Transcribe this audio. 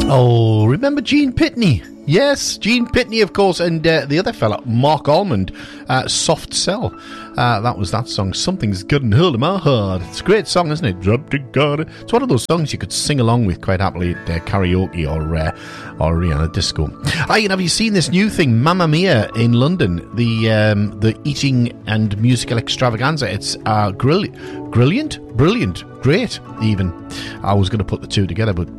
Oh, remember Gene Pitney? Yes, Gene Pitney, of course, and the other fella, Mark Almond, Soft Cell. That was that song, Something's Gotten Hold of My Heart. It's a great song, isn't it? It's one of those songs you could sing along with quite happily at karaoke or on a disco. Have you seen this new thing, Mamma Mia, in London? The eating and musical extravaganza. It's brilliant, great even. I was going to put the two together, but